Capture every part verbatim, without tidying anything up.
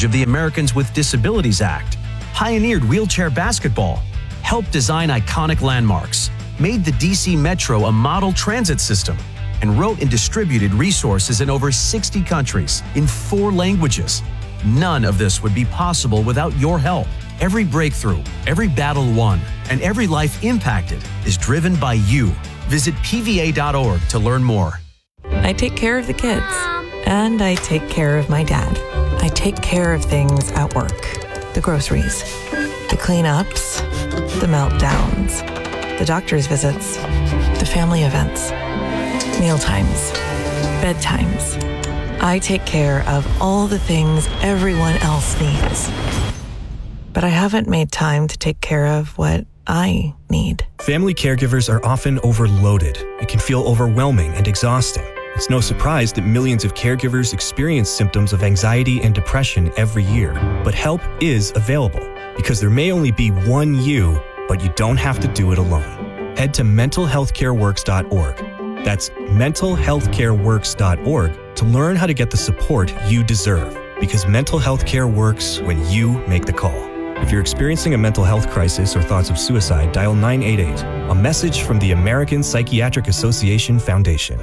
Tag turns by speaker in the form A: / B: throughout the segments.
A: of the Americans with Disabilities Act, pioneered wheelchair basketball, helped design iconic landmarks, made the D C Metro a model transit system, and wrote and distributed resources in over sixty countries in four languages. None of this would be possible without your help. Every breakthrough, every battle won, and every life impacted is driven by you. Visit P V A dot org to learn more.
B: I take care of the kids, and I take care of my dad. I take care of things at work. The groceries, the cleanups, the meltdowns, the doctor's visits, the family events, mealtimes, bedtimes. I take care of all the things everyone else needs. But I haven't made time to take care of what I need.
C: Family caregivers are often overloaded. It can feel overwhelming and exhausting. It's no surprise that millions of caregivers experience symptoms of anxiety and depression every year. But help is available, because there may only be one you, but you don't have to do it alone. Head to mental health care works dot org. That's mental health care works dot org to learn how to get the support you deserve, because mental health care works when you make the call. If you're experiencing a mental health crisis or thoughts of suicide, dial nine eight eight, a message from the American Psychiatric Association Foundation.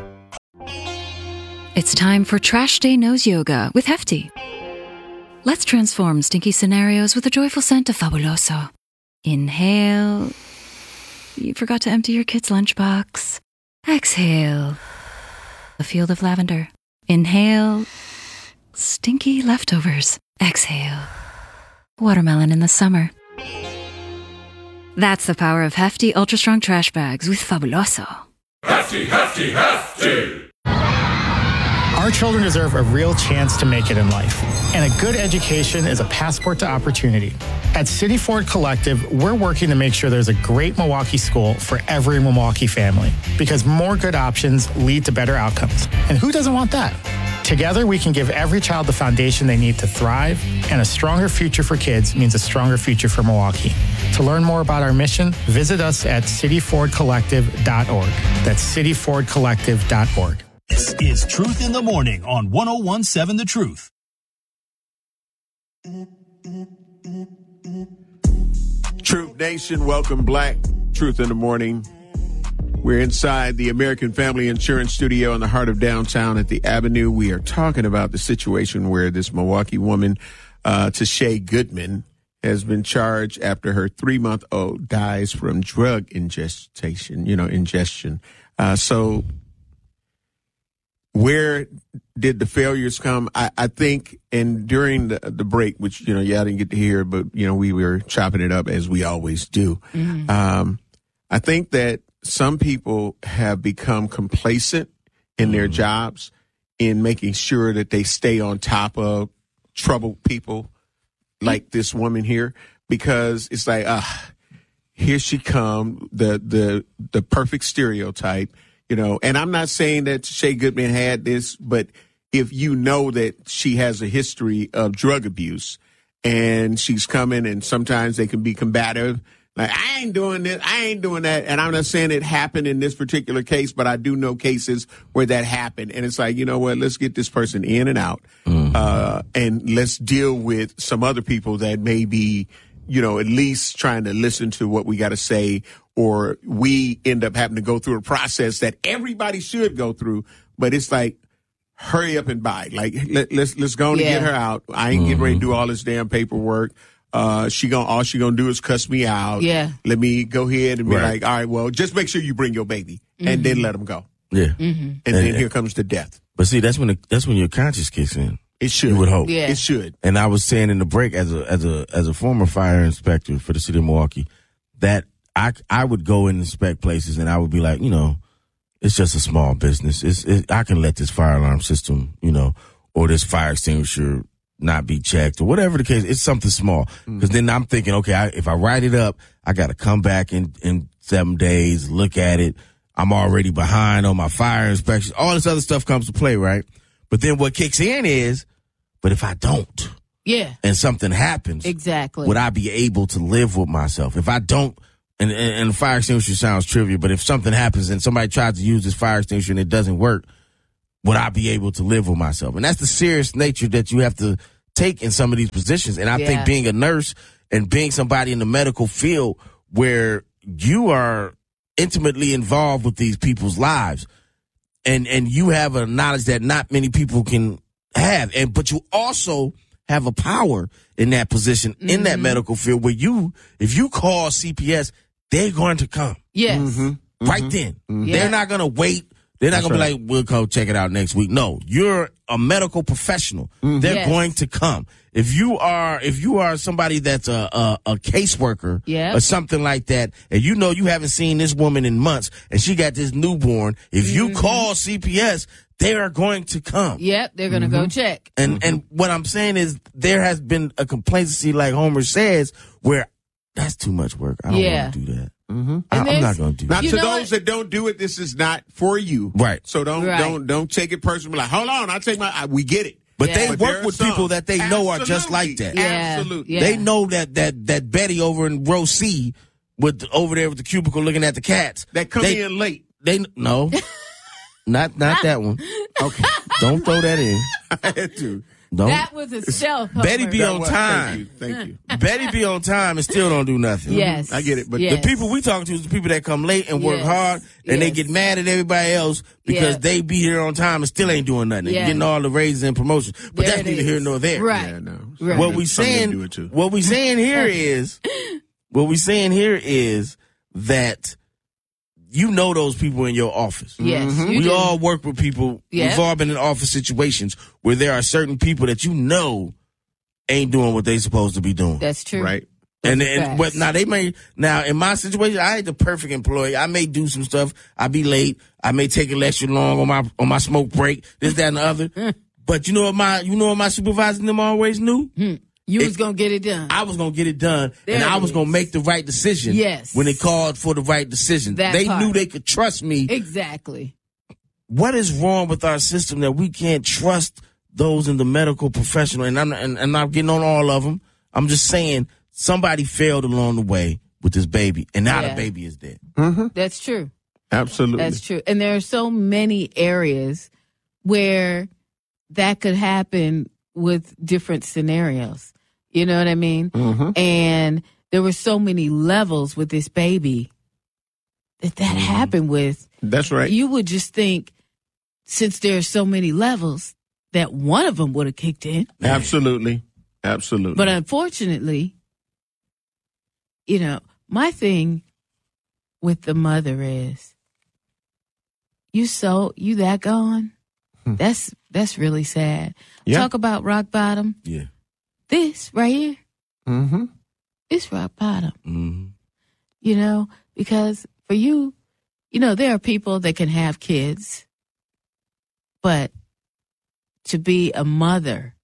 D: It's time for Trash Day Nose Yoga with Hefty. Let's transform stinky scenarios with a joyful scent of Fabuloso. Inhale. You forgot to empty your kid's lunchbox. Exhale. A field of lavender. Inhale. Stinky leftovers. Exhale. Watermelon in the summer. That's the power of Hefty Ultra Strong Trash Bags with Fabuloso.
E: Hefty, Hefty, Hefty!
F: Our children deserve a real chance to make it in life, and a good education is a passport to opportunity. At City Ford Collective, we're working to make sure there's a great Milwaukee school for every Milwaukee family, because more good options lead to better outcomes. And who doesn't want that? Together, we can give every child the foundation they need to thrive, and a stronger future for kids means a stronger future for Milwaukee. To learn more about our mission, visit us at city ford collective dot org. That's city ford collective dot org.
G: This is Truth in the Morning on one oh one point seven The Truth.
H: Truth Nation, welcome, Black. Truth in the Morning. We're inside the American Family Insurance Studio in the heart of downtown at the Avenue. We are talking about the situation where this Milwaukee woman, uh, Tashae Goodman, has been charged after her three-month-old dies from drug ingestion, you know, ingestion. Uh, so where did the failures come? I, I think, and during the, the break, which, you know, y'all didn't get to hear, but, you know, we were chopping it up as we always do. Mm-hmm. Um, I think that some people have become complacent in mm-hmm. their jobs in making sure that they stay on top of troubled people like this woman here, because it's like, ah, uh, here she come, the, the, the perfect stereotype. You know, and I'm not saying that Tashae Goodman had this, but if you know that she has a history of drug abuse and she's coming, and sometimes they can be combative, like, I ain't doing this, I ain't doing that. And I'm not saying it happened in this particular case, but I do know cases where that happened. And it's like, you know what, let's get this person in and out, mm-hmm. uh, and let's deal with some other people that may be, you know, at least trying to listen to what we got to say, or we end up having to go through a process that everybody should go through. But it's like, hurry up and buy. Like, let, let's let's go on yeah. and get her out. I ain't mm-hmm. getting ready to do all this damn paperwork. Uh, she gonna all she gonna do is cuss me out.
I: Yeah.
H: Let me go ahead and be
J: right.
H: like, all right, well, just make sure you bring your baby, mm-hmm. and then let them go.
J: Yeah.
I: Mm-hmm.
H: And, and then here comes the death.
J: But see, that's when the, that's when your conscience kicks in.
H: It should.
J: You would hope.
I: Yeah.
H: It should.
J: And I was saying in the break, as a as a as a former fire inspector for the city of Milwaukee, that I I would go and inspect places, and I would be like, you know, it's just a small business. It's it, I can let this fire alarm system, you know, or this fire extinguisher not be checked, or whatever the case. It's something small. Because mm. then I'm thinking, okay, I, if I write it up, I got to come back in in seven days, look at it. I'm already behind on my fire inspections. All this other stuff comes to play, right? But then what kicks in is, but if I don't,
I: yeah,
J: and something happens,
I: exactly,
J: would I be able to live with myself? If I don't, and, and, and fire extinguisher sounds trivial, but if something happens and somebody tries to use this fire extinguisher and it doesn't work, would I be able to live with myself? And that's the serious nature that you have to take in some of these positions. And I
I: Yeah.
J: think being a nurse and being somebody in the medical field where you are intimately involved with these people's lives and, and you have a knowledge that not many people can have. And, but you also have a power in that position, mm-hmm. in that medical field where you, if you call C P S, they're going to come.
I: Yes.
J: Mm-hmm. Right then.
I: Mm-hmm.
J: They're
I: Yeah.
J: not going to wait. They're not going
H: right.
J: to be like, we'll go check it out next week. No, you're a medical professional.
H: Mm-hmm.
J: They're
I: Yes.
J: going to come. If you are, if you are somebody that's a, a, a caseworker
I: Yep.
J: or something like that, and you know you haven't seen this woman in months and she got this newborn, if you
I: Mm-hmm.
J: call C P S, they are going to come.
I: Yep, they're going to go check.
J: And and what I'm saying is there has been a complacency, like Homer says, where that's too much work. I don't
I: Yeah.
J: want to do that.
H: Mm-hmm.
J: I, I'm
I: there's-
J: not going to do
H: Now,
J: that.
I: You
H: to
I: know
H: those
I: what?
H: that don't do it, this is not for you.
J: Right.
H: So don't
I: Right.
H: don't don't take it personally. Like, hold on, I take my. I, we get it.
J: But
I: Yeah.
J: they
H: But there
J: work
H: are
J: with
H: some.
J: people that they know are just
H: Absolutely.
J: like that.
I: Yeah.
H: Absolutely.
I: Yeah.
J: They know that that that Betty over in row C, with over there with the cubicle looking at the cats.
H: That come
J: they,
H: in late.
J: They no, not not that one.
H: Okay,
J: Don't throw that in.
H: I had to.
J: Don't.
I: That was a stealth.
J: Betty
I: Homer.
J: be
H: That
J: on
H: was-
J: time.
H: Thank you. Thank you.
J: Betty be on time and still don't do nothing.
I: Yes.
H: I get it, but
I: yes.
J: The people we talk to is the people that come late and work
I: Yes.
J: hard, and they
I: Yes.
J: get mad at everybody else because
I: Yeah.
J: they be here on time and still ain't doing nothing. They
I: Yeah.
J: getting all the raises and promotions, but
I: There
J: that's
I: it
J: neither
I: is.
J: here nor there.
I: Right.
H: Yeah, no.
I: Right.
J: What we
H: Some men
J: saying,
H: do it too.
J: what we saying here is, what we saying here is that you know those people in your office.
I: Yes, you
J: we
I: do.
J: all work with people.
I: Yeah.
J: We've all been in office situations where there are certain people that you know ain't doing what they supposed to be doing.
I: That's true.
H: Right.
J: And,
I: That's a
J: and
I: fact.
J: but now they may now in my situation I ain't the perfect employee. I may do some stuff. I be late. I may take it extra long on my on my smoke break. This, that, and the other. But you know what my you know what my supervisor and them always knew.
I: You
J: It-
I: was going to get it done.
J: I was gonna get it done,
I: There
J: and I
I: it
J: was gonna
I: is.
J: make the right decision.
I: Yes.
J: When they called for the right decision,
I: That
J: they
I: part.
J: knew they could trust me.
I: Exactly.
J: What is wrong with our system that we can't trust those in the medical professional? And I'm and, and I'm not getting on all of them. I'm just saying somebody failed along the way with this baby, and now
I: Yeah.
J: the baby is dead.
I: That's true.
H: Absolutely.
I: That's true. And there are so many areas where that could happen with different scenarios. You know what I mean?
H: Mhm.
I: And there were so many levels with this baby that that happened with.
H: That's right.
I: You would just think, since there are so many levels, that one of them would have kicked in.
H: Absolutely. Absolutely.
I: But unfortunately, you know, my thing with the mother is, you so you that gone? That's that's really sad.
H: Yeah.
I: Talk about rock bottom.
J: Yeah.
I: This right here,
H: mm-hmm.
I: it's rock bottom.
J: Mm-hmm.
I: You know, because for you, you know, there are people that can have kids, but to be a mother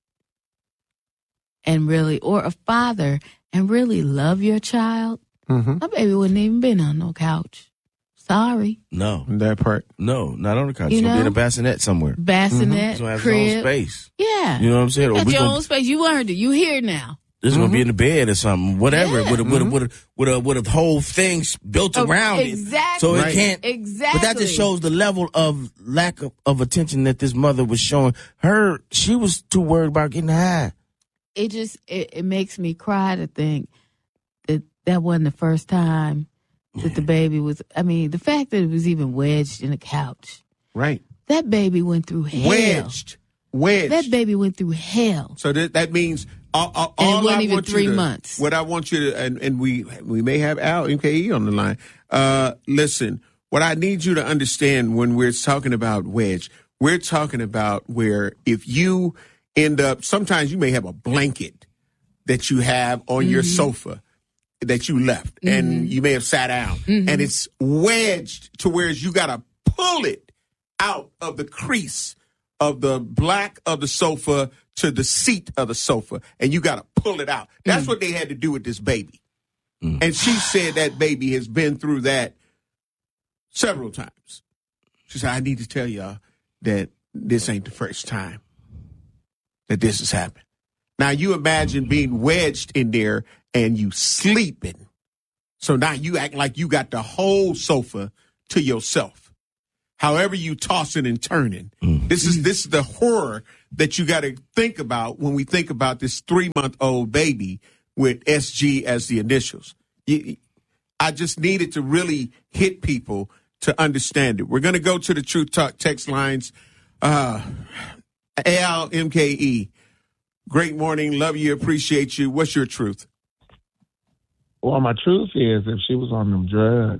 I: and really, or a father and really love your child,
H: Mm-hmm.
I: my baby wouldn't even been on no couch. Sorry.
J: No,
H: That part.
J: no, not on the couch.
I: You
J: It's gonna be in
I: know?
J: a bassinet somewhere.
I: Bassinet,
J: It's gonna have its own
I: crib.
J: space.
I: Yeah.
J: You know what I'm saying? Or
I: Got
J: we
I: your
J: gonna-
I: own space. You earned it. You here now.
J: It's gonna be in the bed or something, whatever,
I: Yeah.
J: with a with a with a with a, with a whole thing built
I: Oh,
J: around it,
I: exactly.
J: so it
H: Right.
J: can't.
I: Exactly.
J: But that just shows the level of lack of, of attention that this mother was showing. Her, she was too worried about getting high.
I: It just, it, it makes me cry to think that that wasn't the first time that the baby was, I mean, the fact that it was even wedged in a couch.
H: Right.
I: That baby went through hell.
H: Wedged. Wedged.
I: That baby went through hell.
H: So that that means all, all,
I: And it
H: all
I: wasn't
H: I
I: even
H: want you
I: three
H: to-
I: months.
H: What I want you to, and, and we we may have Al M K E on the line. Uh, listen, what I need you to understand when we're talking about wedge, we're talking about where if you end up, sometimes you may have a blanket that you have on your sofa that you left, and you may have sat down, and it's wedged to where you got to pull it out of the crease of the black of the sofa to the seat of the sofa, and you got to pull it out. That's what they had to do with this baby. And she said that baby has been through that several times. She said, I need to tell y'all that this ain't the first time that this has happened. Now, you imagine being wedged in there and you sleeping. So now you act like you got the whole sofa to yourself. however you toss it and turn it.
J: Mm.
H: This is this is the horror that you got to think about when we think about this three-month-old baby with S G as the initials. You, I just needed to really hit people to understand it. We're going to go to the Truth Talk text lines. Uh, Al, M K E, great morning. Love you. Appreciate you. What's your truth?
K: Well, my truth is if she was on them drugs,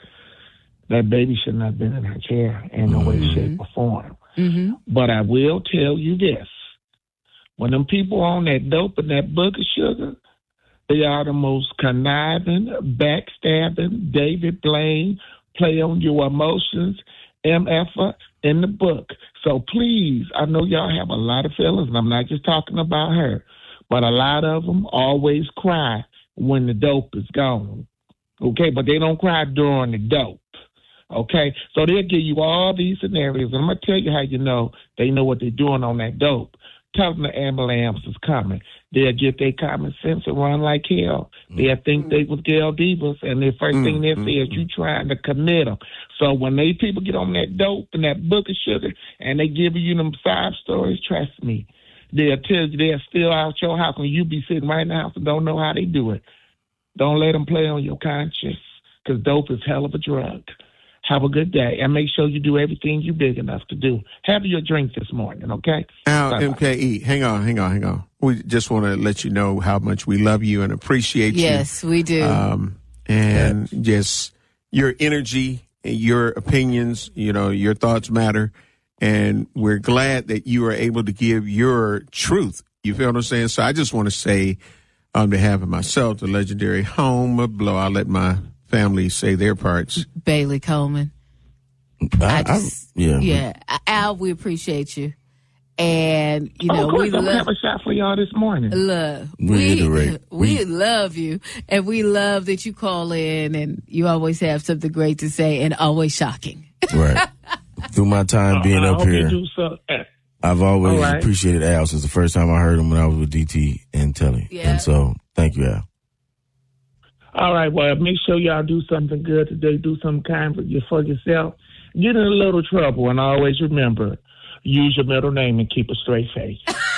K: that baby should not have been in her chair in no way, shape, or form.
I: Mm-hmm.
K: But I will tell you this. When them people on that dope and that book of sugar, they are the most conniving, backstabbing, David Blaine, play on your emotions, M F-er in the book. So please, I know y'all have a lot of feelings, and I'm not just talking about her, but a lot of them always cry when the dope is gone. Okay, but they don't cry during the dope. Okay, so they'll give you all these scenarios, and I'm going to tell you how you know they know what they're doing on that dope. Tell them the ambulance is coming. They'll get their common sense and run like hell. They'll think they was Gail Divas, and the first mm, thing they mm, say is you trying to commit them. So when they people get on that dope and that book of sugar, and they give you them five stories, trust me, they'll tell you they'll steal out your house, and you be sitting right in the house and don't know how they do it. Don't let them play on your conscience, because dope is hell of a drug. Have a good day, and make sure you do everything you big enough to do. Have your drink this morning, okay?
H: Al, M K E, hang on, hang on, hang on. We just want to let you know how much we love you and appreciate you.
I: Yes, we do.
H: Um, and yeah. just your energy, your opinions, you know, your thoughts matter. And we're glad that you are able to give your truth. You feel what I'm saying? So I just want to say, on behalf of myself, the legendary Home Blow, I'll let my family say their parts.
I: Bailey Coleman.
J: I,
I: I just,
J: I, yeah.
I: yeah. Al, we appreciate you. And, you know,
K: oh, of course,
I: we
K: I'm
I: love,
K: have a shot for y'all this morning.
I: Look,
J: Reiterate.
I: we, we
J: We-
I: love you. And we love that you call in and you always have something great to say and always shocking.
J: Right. Through my time being
K: I
J: up
K: hope you
J: here,
K: do so.
J: I've always
K: All right.
J: appreciated Al since the first time I heard him when I was with D T and Telly.
I: Yeah.
J: And so, thank you, Al.
K: All right, well, make sure y'all do something good today. Do something kind for, you, for yourself. Get in a little trouble, and always remember, use your middle name and keep a straight face.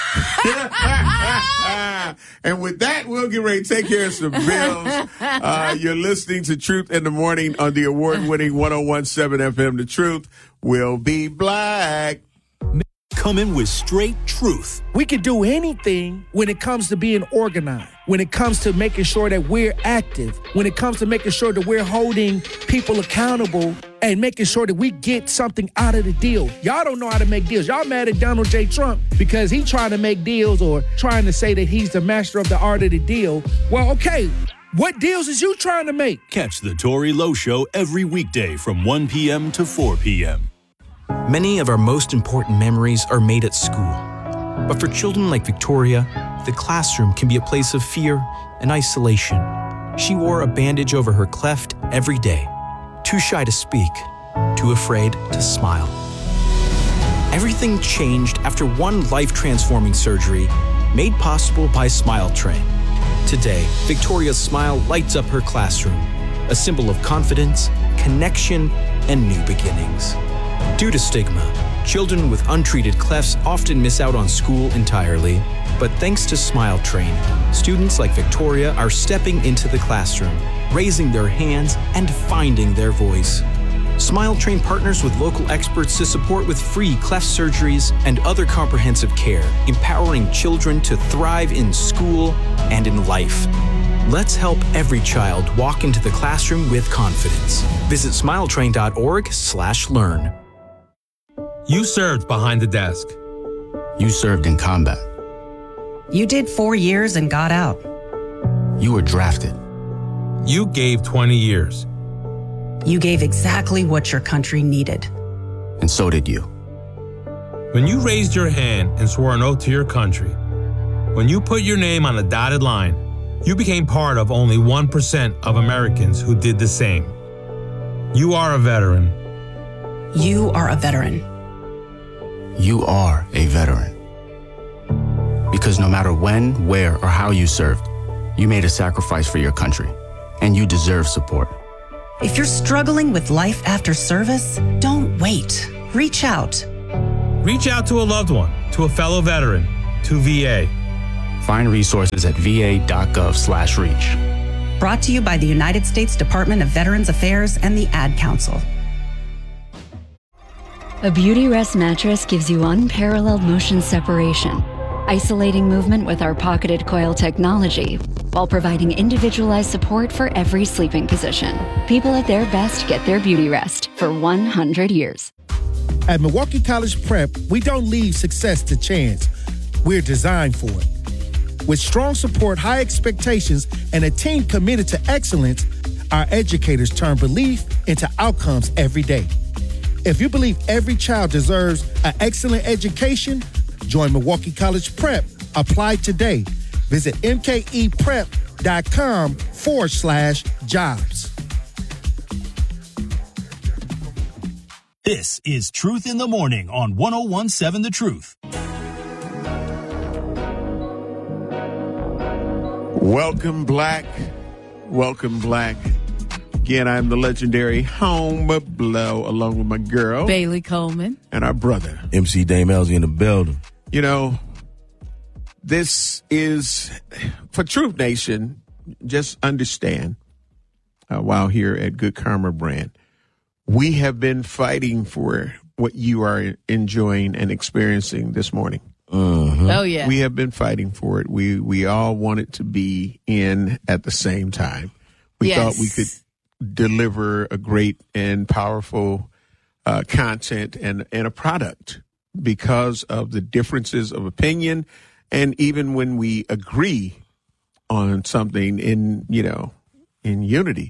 H: And with that, we'll get ready to take care of some bills. Uh, you're listening to Truth in the Morning on the award-winning one oh one point seven F M. The Truth will be black.
L: Come in with straight truth. We can do anything when it comes to being organized, when it comes to making sure that we're active, when it comes to making sure that we're holding people accountable and making sure that we get something out of the deal. Y'all don't know how to make deals. Y'all mad at Donald J. Trump because he's trying to make deals or trying to say that he's the master of the art of the deal. Well, okay, what deals is you trying to make?
M: Catch the Tory Lowe Show every weekday from one p.m. to four p.m.
A: Many of our most important memories are made at school. But for children like Victoria, the classroom can be a place of fear and isolation. She wore a bandage over her cleft every day, too shy to speak, too afraid to smile. Everything changed after one life-transforming surgery made possible by Smile Train. Today, Victoria's smile lights up her classroom, a symbol of confidence, connection, and new beginnings. Due to stigma, children with untreated clefts often miss out on school entirely. But thanks to Smile Train, students like Victoria are stepping into the classroom, raising their hands, and finding their voice. Smile Train partners with local experts to support with free cleft surgeries and other comprehensive care, empowering children to thrive in school and in life. Let's help every child walk into the classroom with confidence. Visit smiletrain.org slash learn.
N: You served behind the desk.
O: You served in combat.
P: You did four years and got out.
O: You were drafted.
N: You gave twenty years.
P: You gave exactly what your country needed.
O: And so did you.
N: When you raised your hand and swore an oath to your country, when you put your name on a dotted line, you became part of only one percent of Americans who did the same. You are a veteran.
P: You are a veteran.
O: You are a veteran. Because no matter when, where, or how you served, you made a sacrifice for your country, and you deserve support.
P: If you're struggling with life after service, don't wait. Reach out.
N: Reach out to a loved one, to a fellow veteran, to V A.
O: Find resources at va.gov slash reach.
P: Brought to you by the United States Department of Veterans Affairs and the Ad Council.
D: A Beautyrest mattress gives you unparalleled motion separation, isolating movement with our pocketed coil technology, while providing individualized support for every sleeping position. People at their best get their Beautyrest for one hundred years.
L: At Milwaukee College Prep, we don't leave success to chance. We're designed for it. With strong support, high expectations, and a team committed to excellence, our educators turn belief into outcomes every day. If you believe every child deserves an excellent education, join Milwaukee College Prep. Apply today. Visit mkeprep.com forward slash jobs.
G: This is Truth in the Morning on one oh one point seven The Truth.
H: Welcome, Black. Welcome, Black. Again, I'm the legendary Home Blow, along with my girl,
I: Bailey Coleman,
H: and our brother,
J: M C Dame Elsie in the building.
H: You know, this is, for Truth Nation, just understand, uh, while here at Good Karma Brand, we have been fighting for what you are enjoying and experiencing this morning.
J: Uh-huh.
I: Oh, yeah.
H: We have been fighting for it. We we all want it to be in at the same time. We
I: yes.
H: thought we could deliver a great and powerful uh, content and, and a product because of the differences of opinion. And even when we agree on something in, you know, in unity.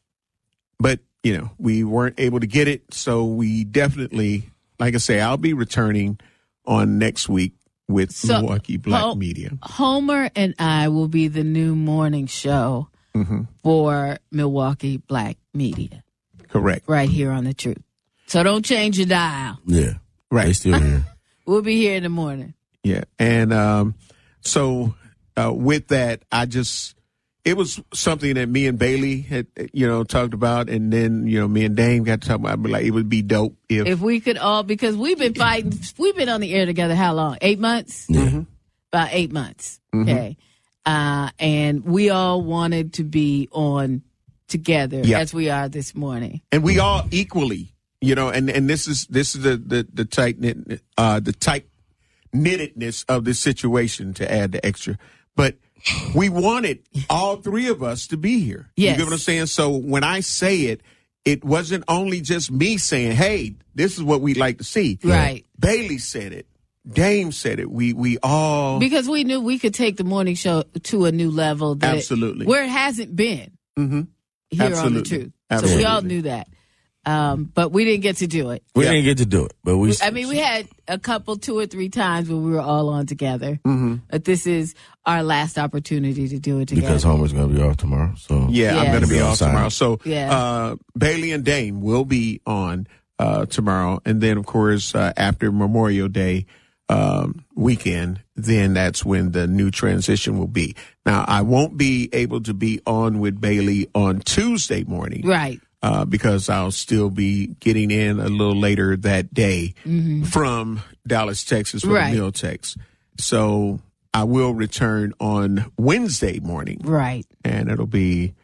H: But, you know, we weren't able to get it. So we definitely, like I say, I'll be returning on next week with
I: so,
H: Milwaukee Black
I: Ho-
H: Media.
I: Homer and I will be the new morning show mm-hmm. for Milwaukee Black Media.
H: Correct.
I: Right here on The Truth. So don't change your dial.
J: Yeah.
H: Right.
J: They still here.
I: We'll be here in the morning.
H: Yeah. And um, so uh, with that, I just, it was something that me and Bailey had, you know, talked about. And then, you know, me and Dame got to talk about, I'd be like, it would be dope if.
I: If we could all, because we've been fighting, we've been on the air together how long? Eight months?
J: Yeah.
H: Mm-hmm.
I: About eight months.
H: Mm-hmm.
I: Okay. Uh, and we all wanted to be on together
H: yep.
I: as we are this morning.
H: And we all equally, you know, and, and this is this is the the, the tight knit uh, the tight knittedness of this situation, to add the extra. But we wanted all three of us to be here.
I: Yes.
H: You get what I'm saying? So when I say it, it wasn't only just me saying, hey, this is what we'd like to see.
I: Right.
H: Bailey said it. Dame said it. We we all.
I: Because we knew we could take the morning show to a new level. That
H: Absolutely.
I: It, where it hasn't been
H: mm-hmm.
I: here
H: Absolutely.
I: on The Truth.
H: Absolutely.
I: So we all knew that. Um, but we didn't get to do it.
J: We
H: yeah.
J: didn't get to do it, but we.
I: I mean, we had a couple, two or three times when we were all on together.
H: Mm-hmm.
I: But this is our last opportunity to do it together.
J: Because Homer's going to be off tomorrow. So
H: yeah,
I: yes.
H: I'm going to be off tomorrow. So
I: yeah.
H: uh, Bailey and Dame will be on uh, tomorrow, and then of course uh, after Memorial Day um, weekend, then that's when the new transition will be. Now, I won't be able to be on with Bailey on Tuesday morning,
I: right?
H: Uh, because I'll still be getting in a little later that day mm-hmm. from Dallas, Texas, for
I: right.
H: the Miltex. So I will return on Wednesday morning.
I: Right.
H: And it'll be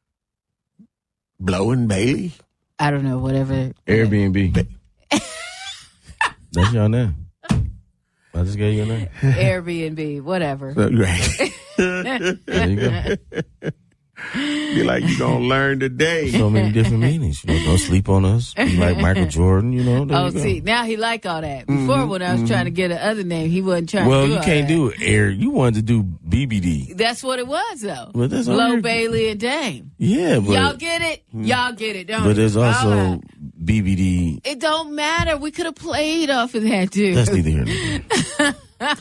H: Blow and Bailey.
I: I don't know, whatever.
J: Airbnb. That's your name. I just gave you a name.
I: Airbnb, whatever.
H: So, right.
J: There you go.
H: Be like, you're going to learn today.
J: So many different meanings. You know, don't sleep on us. Be like Michael Jordan, you know.
I: Oh, you see, now he like all that. Before, mm-hmm, when I was mm-hmm. trying to get another name, he wasn't trying
J: well,
I: to do
J: you
I: all
J: can't
I: that.
J: do Air. You wanted to do B B D.
I: That's what it was, though.
J: Well, that's
I: Blow,
J: weird.
I: Bailey, and Dame.
J: Yeah, but...
I: Y'all get it? Y'all get it, don't
J: But there's
I: you?
J: also
I: right.
J: B B D.
I: It don't matter. We could have played off of that, too.
J: That's neither here nor there.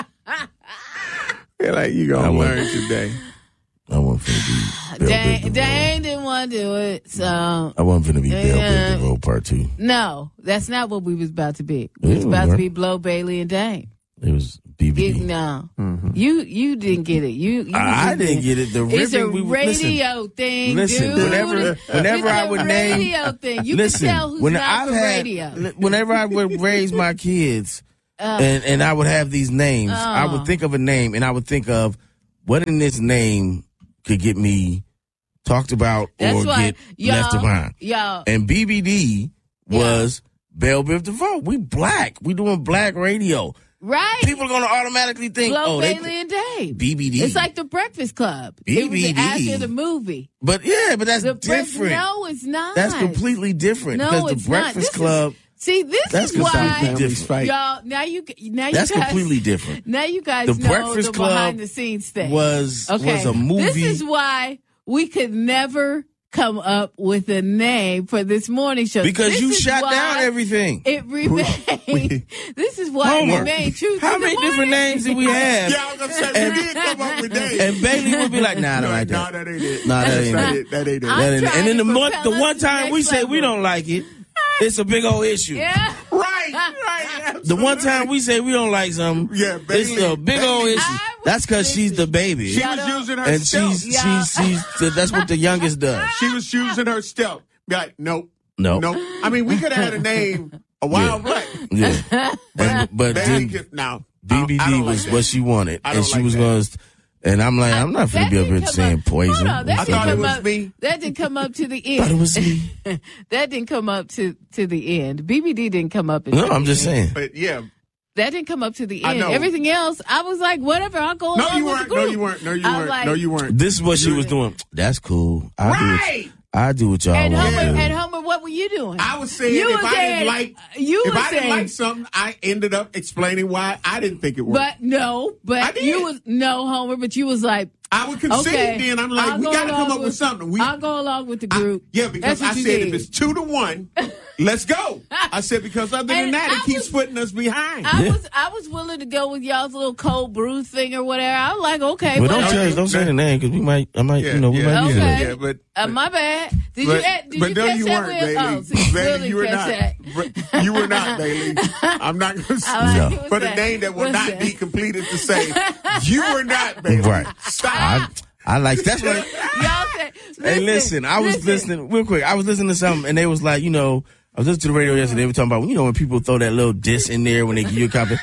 H: Feel like you going to learn today.
J: I wasn't finna be
I: Dane, Dane didn't want to do it, so
J: I wasn't finna be
I: yeah.
J: Bell Biv DeVoe Part Two.
I: No, that's not what we was about to be. We was about to be Blow, Bailey, and Dame.
J: It was B B D.
I: It, no,
J: mm-hmm.
I: you you didn't get it. You, you
J: I didn't get it. The
I: it's a
J: we,
I: radio
J: listen,
I: thing.
J: Listen,
I: dude.
J: whenever whenever
I: it's
J: I would
I: a
J: name
I: radio thing, you
J: listen,
I: can tell who's
J: when
I: not
J: I've
I: for
J: had,
I: radio.
J: Whenever I would raise my kids,
I: Uh,
J: and and I would have these names,
I: uh,
J: I would think of a name, and I would think of what in this name could get me talked about
I: That's
J: or
I: why,
J: get left behind.
I: Y'all,
J: And B B D was Belle Biv DeVoe. We black. We doing black radio.
I: right?
J: People are going to automatically think,
I: Flo,
J: oh, they
I: Bailey, and Dave.
J: B B D.
I: It's like the Breakfast Club.
J: B B D.
I: It was after the movie.
J: But yeah, but that's
I: The
J: different.
I: Breakfast- no, it's not.
J: That's completely different
I: No,
J: because
I: it's
J: the Breakfast
I: not. This
J: Club.
I: Is, see, this
J: That's
I: is why
J: completely different.
I: y'all now you now you
J: That's
I: guys,
J: completely different.
I: Now you guys
J: The
I: know
J: Breakfast
I: the
J: Club
I: behind the scenes thing
J: was
I: okay.
J: was a movie.
I: This is why we could never come up with a name for this morning show
J: Because
I: this
J: you
I: is
J: shut
I: why
J: down everything.
I: It remained. This is why
J: Homer,
I: it remained true.
J: How
I: to
J: many
I: the
J: different
I: morning.
J: names did we have?
H: Yeah, I was gonna say
J: And-
H: we did come up with names.
J: And Bailey would be like, nah, I don't like
H: Nah,
J: that.
H: that ain't it.
J: Nah, that ain't
H: That
J: it.
H: ain't- that ain't it.
I: I'm
J: That ain't it.
I: trying
J: And then
I: to
J: the month,
I: propel
J: the
I: us
J: one
I: to the
J: time we
I: next
J: say we
I: level.
J: don't like it, it's a big old issue.
I: Yeah.
H: Right, right.
J: The one time we say we don't like something,
H: Yeah,
J: it's
H: Bailey-
J: a big old
H: Bailey-
J: issue.
I: I
J: That's because she's the baby.
H: She was using her
J: and
H: stealth.
J: she's,
I: Yeah.
J: she's, she's, that's what the youngest does.
H: She was using her stealth. Be like, nope.
J: No.
H: Nope. I mean, we could have had a name, a wild black.
J: Yeah. And, but
H: Bailey
J: then
H: could- now,
J: B B
H: I
J: D
H: don't like
J: was
H: that.
J: what she wanted.
H: I
J: And
H: don't
J: she
H: like
J: was
H: that.
J: going to, and I'm like, I'm not
I: That
J: going to be up
I: didn't
J: here
I: come
J: saying
I: up-
J: poison.
I: Hold on, that
H: I
I: didn't
H: thought it
I: come
H: was
I: up,
H: me.
I: That didn't come up to the
J: Thought it
I: end.
J: was me.
I: That didn't come up to, to the end. B B D didn't come up.
J: No, I'm just saying.
H: But yeah.
I: That didn't come up to the
H: I
I: end.
H: know.
I: Everything else, I was like, whatever, I'll go
H: No,
I: along
H: you
I: with
H: weren't.
I: the
H: No,
I: group.
H: you weren't. No, you
I: I was
H: weren't.
I: like-
H: No, you weren't.
J: This is what she was doing. That's cool. I do
H: Right.
J: what, I do what y'all
I: And
J: want
I: Homer,
J: to do.
I: and Homer, what were you doing?
H: I was saying
I: You
H: if
I: were
H: I
I: saying-
H: didn't like
I: you
H: if
I: were
H: I didn't
I: saying-
H: like something, I ended up explaining why I didn't think it worked.
I: But no,
H: I
I: but
H: did.
I: you was no Homer, but you was like,
H: I would concede
I: okay,
H: then. I'm like,
I: I'll
H: we
I: go
H: got to come
I: along
H: up with, something. We,
I: I'll go along with the
H: I-
I: group.
H: yeah, because
I: That's what
H: I
I: you
H: said
I: did.
H: if it's two to one, let's go. I said because other than
I: And
H: that,
I: I
H: it keeps
I: was-
H: putting us behind.
I: I was I was willing to go with y'all's little cold brew thing or whatever. I was like, okay,
J: But don't
I: whatever.
J: tell, don't say the name because we might, I might,
H: Yeah,
J: you know, we
H: yeah.
J: might use
I: Okay.
J: it.
H: Yeah, but
I: Uh, my bad. Did
H: but,
I: you add, did
H: but
I: you
H: no,
I: catch
H: you
I: that?
H: weren't,
I: Will?
H: Bailey.
I: Oh, see,
H: Bailey,
I: Willie
H: you were
I: catch
H: not.
I: that.
H: Br- You were not, Bailey. I'm not going to
I: I like
J: No.
I: it.
H: put a
I: What's
H: name that will not
I: Listen.
H: be completed to say you were not, Bailey.
J: Right.
H: Stop.
J: I, I like, that's what,
I: Y'all said, listen,
J: hey, listen, I was
I: listen.
J: listening, real quick, I was listening to something and they was like, you know, I was listening to the radio yesterday, they were talking about, you know, when people throw that little diss in there when they give you a compliment.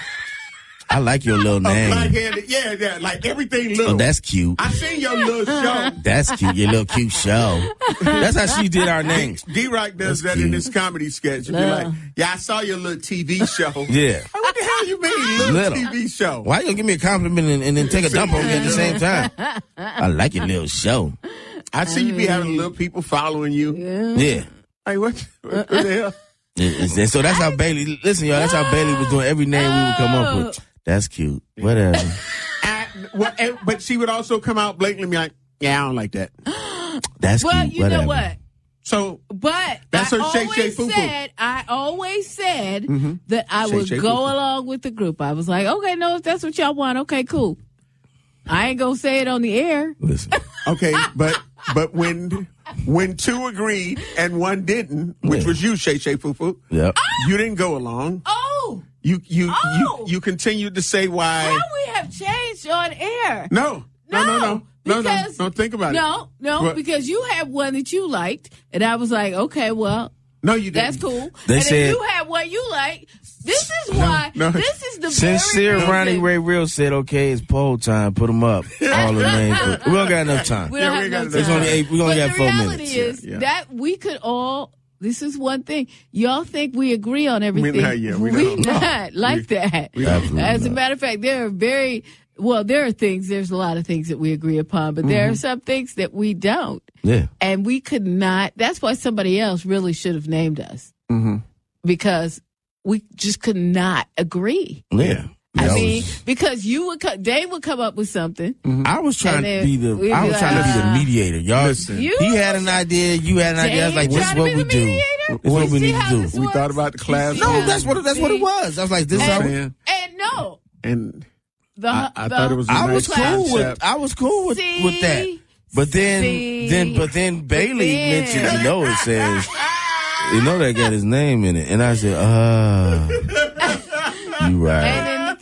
J: I like your little
H: A
J: name.
H: black-handed, yeah, yeah, like everything little.
J: Oh, that's cute.
H: I seen your little show.
J: That's cute, your little cute show. That's how she did our names.
H: D-Rock does
J: That's
H: that in
J: cute.
H: his comedy sketch. He'll be
I: No.
H: like, yeah, I saw your little T V show.
J: Yeah.
H: Like, what the hell you mean, little,
J: Little.
H: T V show?
J: Why you gonna give me a compliment and, and then take a dump on me at the same time? I like your little show.
H: I see you be having little people following you.
J: Yeah.
H: Hey, what, what, what the hell?
J: And and so that's how Bailey, listen, y'all, that's how Bailey was doing every name we would come up with. That's cute. Whatever.
H: I, well, and- but she would also come out blatantly and be like, yeah, I don't like that.
J: That's
I: Well,
J: cute.
I: you
J: Whatever.
I: know what?
H: So
I: But
H: That's
I: I
H: her shay,
I: always
H: shay, foo, foo.
I: said, I always said
H: Mhm.
I: that I
H: Shay,
I: would
H: shay,
I: go
H: foo, foo.
I: along with the group. I was like, okay, no, if that's what y'all want, okay, cool. I ain't gonna say it on the air.
J: Listen.
H: okay, but but when when two agreed and one didn't, which
J: Yeah.
H: was you, Shay Shay Foo Foo,
J: Yep.
H: you didn't go along.
I: Oh,
H: You you
I: Oh.
H: you you continued to say why.
I: how we have changed on air?
H: No, no, no, no, no, no,
I: because-
H: no. Think about
I: No,
H: it.
I: no,
H: What?
I: because you had one that you liked, and I was like, okay, well,
H: No, you didn't.
I: that's cool.
J: They
I: and
J: said-
I: if you had one you like, this is why.
H: no.
I: This is the
J: Sincere
I: very
J: Ronnie
I: reason-
J: Ray Real said, okay, it's poll time. Put them up. All the names. We don't got enough time.
I: We don't
H: Yeah, we
I: have
H: ain't
I: no
H: got
I: time.
H: enough
J: It's only eight, we only
I: but
J: got
I: the
J: four
I: reality
J: minutes.
I: is
H: Yeah, yeah.
I: that we could all. This is one thing. Y'all think we agree on everything.
H: not, yeah, we
I: we
H: don't.
I: not like
H: We-
I: that.
H: we
J: Absolutely
I: As a
J: not.
I: matter of fact, there are very well. There are things. There's a lot of things that we agree upon, but there are some things that we don't.
J: Yeah.
I: And we could not. That's why somebody else really should have named us
H: Mm-hmm.
I: because we just could not agree.
J: Yeah.
I: I
J: That
I: mean,
J: was-
I: because you would, co- Dave would come up with something.
J: I was trying
I: And
J: to
I: then
J: be the.
I: we'd
J: I
I: be
J: was trying to be the
I: like,
J: mediator. Y'all,
H: Listen.
I: You
J: he had an idea. You had an idea. I was like,
I: Dave
J: this is
I: trying to
J: what
I: be
J: we
I: the
J: do.
I: mediator?
J: This is what
I: You
J: we
I: see
J: need
I: how
J: to
I: this
J: do.
H: We
I: works?
H: thought about the class.
I: You
J: No,
I: see
J: that's what. That's what it
I: See?
J: was. I was like, this is how. we-
H: Man.
I: And no,
H: And
I: the
H: I, I
I: the,
H: thought it was. A
J: I
H: nice
J: was cool with.
H: concept.
J: I was cool with
I: See?
J: with that. But then,
I: See?
J: then, but then Bailey
I: then-
J: mentioned. You know, it says. You know that got his name in it, and I said, "Ah, you right."
I: And then the thing was,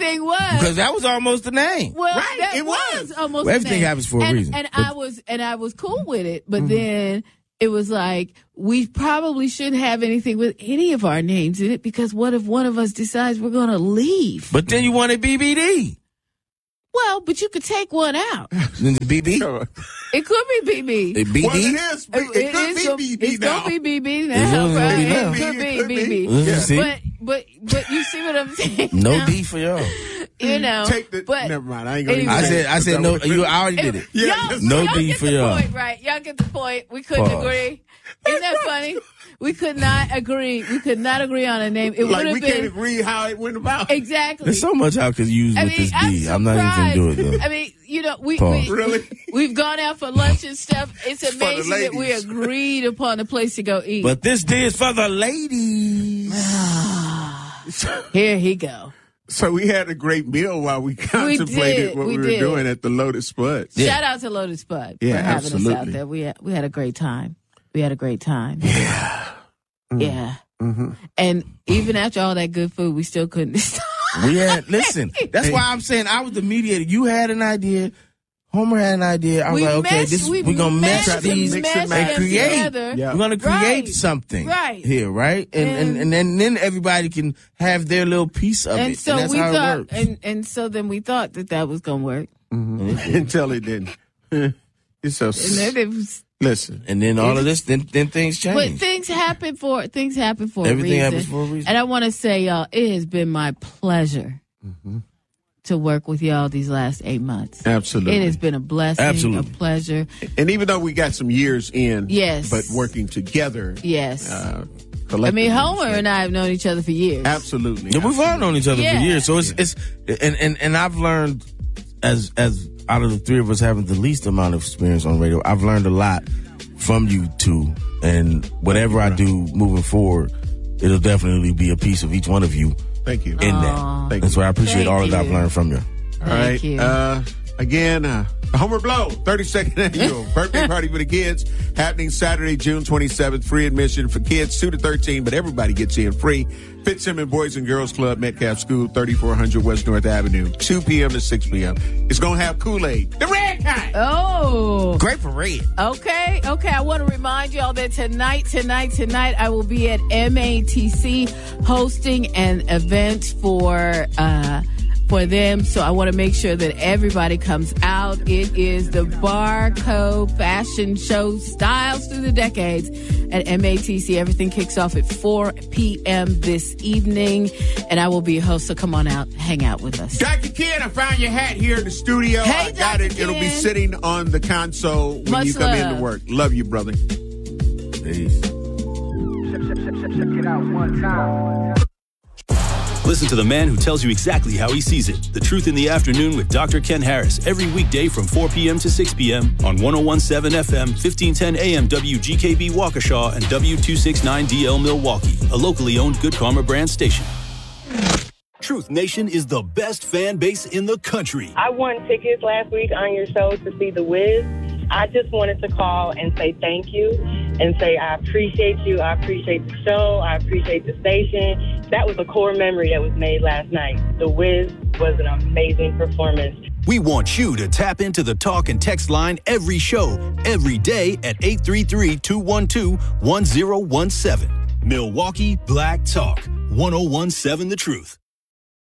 I: was.
J: Because that was almost the name.
I: Well,
H: Right,
I: that
H: it
I: was,
H: was.
I: almost
J: Well, everything
I: the name.
J: happens for a
I: and,
J: reason.
I: And
J: But-
I: I was and I was cool with it, but then it was like we probably shouldn't have anything with any of our names in it because what if one of us decides we're going to leave?
J: But then you wanted B B D.
I: Well, but you could take one out.
J: Then the B B?
I: It could be B B.
J: The B D?
H: Well, it is. It, it could
I: is
H: be
I: gonna-
H: B B
I: It's
H: now.
I: gonna be B B
J: It's
I: now,
J: gonna
I: right?
J: be now.
I: It could be
H: It could
I: B B.
H: be.
J: Yeah. See?
I: But but but you see what I'm saying?
J: No
I: now?
J: D for y'all.
I: You know.
H: Take the.
I: but
H: never mind. I ain't gonna.
I: anyway.
H: even
J: I said, I said no. You I already did it.
H: Yeah,
I: y'all,
J: No
I: y'all
J: D
I: get
J: for
I: the
J: y'all.
I: point, right? Y'all get the point. We couldn't
J: Pause.
I: agree. Isn't that funny? We could not agree. We could not agree on a name. It would
H: Like
I: have
H: we
I: been
H: can't agree how it went about.
I: exactly.
J: There's so much I could use
I: I
J: with
I: mean,
J: this
I: I'm
J: D. I'm not even
I: surprised.
J: going to do it, though.
I: I mean, you know, we,
J: Pause.
I: we
H: Really?
I: we've gone out for lunch and stuff. It's
H: for the
I: amazing that we
H: ladies.
I: agreed upon a place to go eat.
J: But this D is for the ladies.
I: Here he go.
H: So we had a great meal while we contemplated
I: did,
H: what
I: we
H: we, were
I: did.
H: doing at the Lotus Spuds.
I: Shout out to Lotus Spud
H: Yeah,
I: for having us out
H: absolutely.
I: there. We had, we had a great time. We had a great time. Yeah. Yeah.
H: Mm-hmm.
I: And even after all that good food, we still couldn't stop.
J: We had, listen, that's why I'm saying I was the mediator. You had an idea. Homer had an idea. I was
I: We
J: like, okay,
I: meshed-
J: this
I: we
J: we're gonna
I: meshed
J: mesh
I: them-
J: these
I: meshed
J: and
I: them
J: create.
I: together.
H: Yeah.
J: We're gonna create
I: Right.
J: something
I: Right.
J: here, right? And and,
I: And-
J: and then then everybody can have their little piece of
I: And
J: it.
I: so
J: and that's
I: we
J: how it
I: thought,
J: works.
I: and, and so then we thought that that was going to work.
H: Mm-hmm. Until it didn't. It's so.
I: And then it was,
H: Listen.
J: And then all of this, then then things
I: but
J: change.
I: things happen for things happen for
J: Everything
I: a reason.
J: happens for a reason.
I: And I want to say, y'all, it has been my pleasure to work with y'all these last eight months.
H: Absolutely.
I: It has been a blessing,
J: Absolutely.
I: a pleasure.
H: And even though we got some years in,
I: Yes.
H: but working together,
I: Yes.
H: uh,
I: I
H: collectively.
I: mean, Homer and I have known each other for years.
H: Absolutely.
J: Yeah, we've all known each other
I: Yeah.
J: for years, so it's it's and, and and I've learned as as out of the three of us having the least amount of experience on radio, I've learned a lot from you two, and whatever I do moving forward, it'll definitely be a piece of each one of you.
H: Thank you.
J: In
I: Aw.
J: that,
H: Thank
J: and so I appreciate
I: Thank
J: all that
I: you.
J: I've learned from you.
H: All right.
I: Thank you.
H: Uh, again, uh, the Homer Blow, thirty-second annual birthday party for the kids, happening Saturday, June twenty-seventh. Free admission for kids two to thirteen, but everybody gets in free. Fitzsimmons Boys and Girls Club, Metcalf School, thirty-four hundred West North Avenue, two p.m. to six p.m. It's going to have Kool-Aid, the red kind.
I: Oh.
J: Great parade.
I: Okay, okay. I want to remind y'all that tonight, tonight, tonight, I will be at M A T C hosting an event for uh, for them. So I want to make sure that everybody comes out. It is the Barco Fashion Show, Styles Through the Decades at M A T C. Everything kicks off at four p.m. this evening, and I will be a host. So come on out, hang out with us.
H: Doctor Ken, I found your hat here in the studio.
I: Hey,
H: I got
I: Doctor
H: it. It'll be
I: Ken.
H: sitting on the console when
I: Much
H: you come in
I: love.
H: to work. Love you, brother.
J: Peace.
M: Listen to the man who tells you exactly how he sees it. The Truth in the Afternoon with Doctor Ken Harris every weekday from four p.m. to six p.m. on one oh one point seven F M, fifteen ten A M W G K B Waukesha and W two sixty-nine D L Milwaukee, a locally owned Good Karma brand station. Truth Nation is the best fan base in the country.
Q: I won tickets last week on your show to see The Wiz. I just wanted to call and say thank you and say I appreciate you. I appreciate the show. I appreciate the station. That was a core memory that was made last night. The Wiz was an amazing performance.
M: We want you to tap into the talk and text line every show, every day at eight three three, two one two, one oh one seven. Milwaukee Black Talk, one oh one seven The Truth.